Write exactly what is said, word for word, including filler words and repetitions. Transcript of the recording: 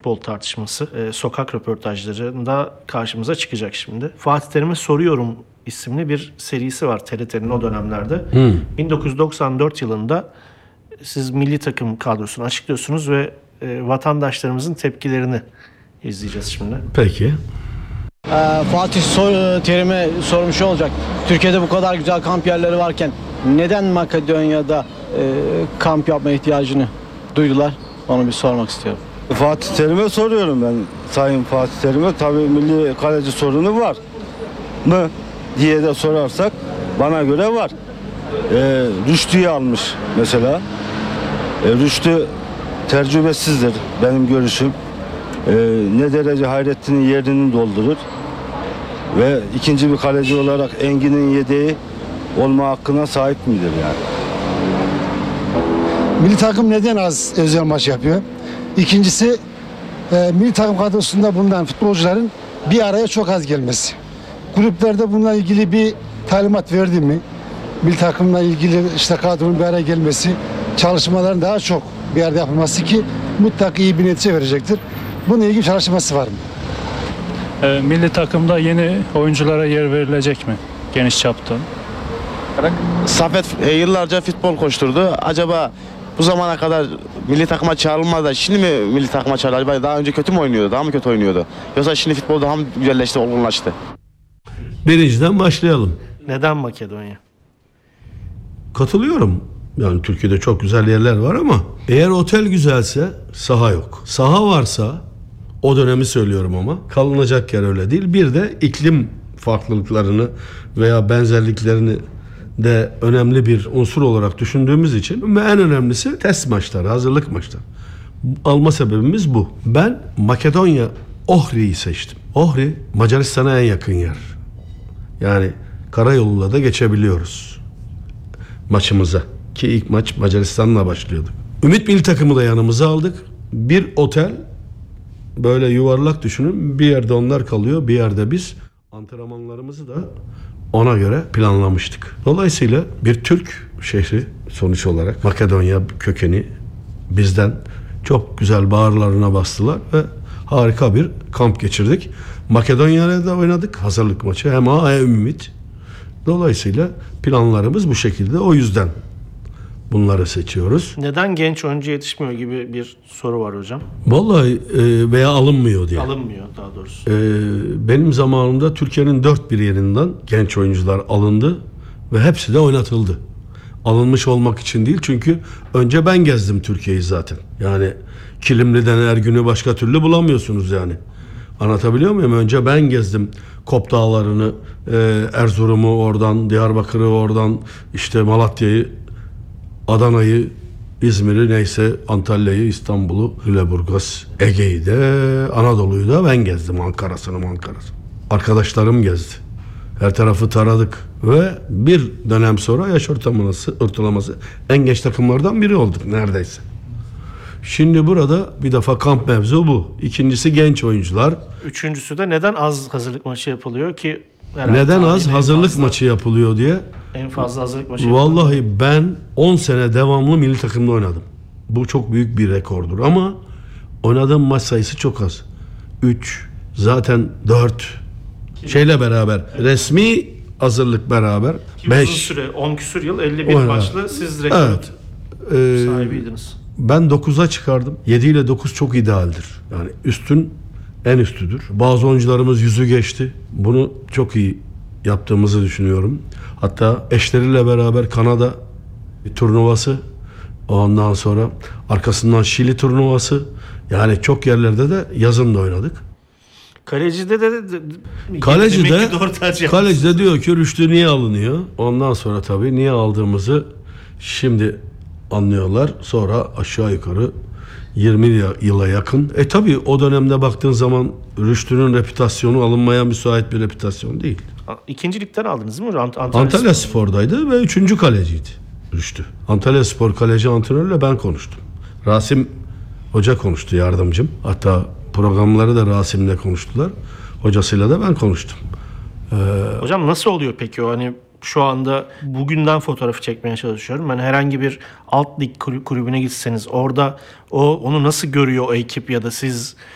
futbol tartışması, e, sokak röportajlarında karşımıza çıkacak şimdi. Fatih Terim'e Soruyorum isimli bir serisi var T R T'nin o dönemlerde. Hmm. bin dokuz yüz doksan dört yılında siz milli takım kadrosunu açıklıyorsunuz ve e, vatandaşlarımızın tepkilerini izleyeceğiz şimdi. Peki. Ee, Fatih sor, Terim'e sormuş olacak. Türkiye'de bu kadar güzel kamp yerleri varken neden Makedonya'da e, kamp yapma ihtiyacını duydular? Onu bir sormak istiyorum. Fatih Terim'e soruyorum ben. Sayın Fatih Terim'e tabii milli kaleci sorunu var mı diye de sorarsak bana göre var. Ee, Rüştü'yü almış mesela. Ee, Rüştü tecrübesizdir benim görüşüm. Ee, ne derece Hayrettin'in yerini doldurur. Ve ikinci bir kaleci olarak Engin'in yedeği olma hakkına sahip midir yani? Milli takım neden az özel maç yapıyor? İkincisi e, milli takım kadrosunda bulunan futbolcuların bir araya çok az gelmesi. Kulüplerde bununla ilgili bir talimat verdi mi? Milli takımla ilgili işte kadronun bir araya gelmesi, çalışmaların daha çok bir arada yapılması ki mutlaka iyi bir netice verecektir. Bununla ilgili çalışması var mı? E, milli takımda yeni oyunculara yer verilecek mi? Geniş çapta. Safet e, yıllarca futbol koşturdu. Acaba bu zamana kadar milli takıma çağrılmadı da şimdi mi milli takıma çağrıldı? Acaba daha önce kötü mü oynuyordu? Daha mı kötü oynuyordu? Yoksa şimdi futbol daha mı güzelleşti, olgunlaştı? Birinciden başlayalım. Neden Makedonya? Katılıyorum. Yani Türkiye'de çok güzel yerler var ama eğer otel güzelse saha yok. Saha varsa, o dönemi söylüyorum ama, kalınacak yer öyle değil. Bir de iklim farklılıklarını veya benzerliklerini de önemli bir unsur olarak düşündüğümüz için ve en önemlisi test maçları, hazırlık maçları. Alma sebebimiz bu. Ben Makedonya Ohri'yi seçtim. Ohri Macaristan'a en yakın yer. Yani karayoluyla da geçebiliyoruz maçımıza. Ki ilk maç Macaristan'la başlıyorduk. Ümit milli takımı da yanımıza aldık. Bir otel, böyle yuvarlak düşünün, bir yerde onlar kalıyor, bir yerde biz. Antrenmanlarımızı da ona göre planlamıştık. Dolayısıyla bir Türk şehri sonuç olarak, Makedonya kökeni, bizden çok güzel bağırlarına bastılar ve harika bir kamp geçirdik. Makedonya'da da oynadık hazırlık maçı, hem A hem Ümit. Dolayısıyla planlarımız bu şekilde, o yüzden bunları seçiyoruz. Neden genç oyuncu yetişmiyor gibi bir soru var hocam. Vallahi e, veya alınmıyor diye. Alınmıyor daha doğrusu. E, benim zamanımda Türkiye'nin dört bir yerinden genç oyuncular alındı ve hepsi de oynatıldı. Alınmış olmak için değil, çünkü önce ben gezdim Türkiye'yi zaten. Yani Kilimli'den Ergün'ü başka türlü bulamıyorsunuz yani. Anlatabiliyor muyum? Önce ben gezdim Kop Dağları'nı, e, Erzurum'u oradan, Diyarbakır'ı oradan, işte Malatya'yı, Adana'yı, İzmir'i, neyse Antalya'yı, İstanbul'u, Lüleburgaz, Ege'yi de, Anadolu'yu da ben gezdim. Ankara'sını Ankara'sını. Arkadaşlarım gezdi. Her tarafı taradık ve bir dönem sonra yaş ortalaması, ortalaması en genç takımlardan biri olduk neredeyse. Şimdi burada bir defa kamp mevzu bu. İkincisi genç oyuncular. Üçüncüsü de neden az hazırlık maçı yapılıyor ki? Neden az hazırlık fazla, maçı yapılıyor diye. En fazla hazırlık maçı yapılıyor. Vallahi ben on sene devamlı milli takımda oynadım. Bu çok büyük bir rekordur ama oynadığım maç sayısı çok az. üç, zaten dört. Şeyle beraber, resmi hazırlık beraber beş. Uzun süre, on küsur yıl, elli bir maçlı siz rekor evet. ee, sahibiydiniz. Ben dokuza çıkardım. yedi ile dokuz çok idealdir. Yani üstün en üstüdür. Bazı oyuncularımız yüzü geçti. Bunu çok iyi yaptığımızı düşünüyorum. Hatta eşleriyle beraber Kanada bir turnuvası, ondan sonra arkasından Şili turnuvası. Yani çok yerlerde de yazın da oynadık. Kalecide de, de kaleci de, de kaleci de diyor ki Rüştü niye alınıyor? Ondan sonra tabii niye aldığımızı şimdi anlıyorlar. Sonra aşağı yukarı yirmi yıla yakın. E tabii o dönemde baktığın zaman Rüştü'nün reputasyonu alınmaya müsait bir reputasyon değil. İkinci ligden aldınız değil mi? Ant- Antalya, Antalya Spor. Spor'daydı ve üçüncü kaleciydi Rüştü. Antalya Spor kaleci antrenörüyle ben konuştum. Rasim Hoca konuştu, yardımcım. Hatta programları da Rasim'le konuştular. Hocasıyla da ben konuştum. Ee, Hocam nasıl oluyor peki o, hani şu anda bugünden fotoğrafı çekmeye çalışıyorum. Ben herhangi bir alt lig kulübüne gitseniz orada o onu nasıl görüyor o ekip ya da siz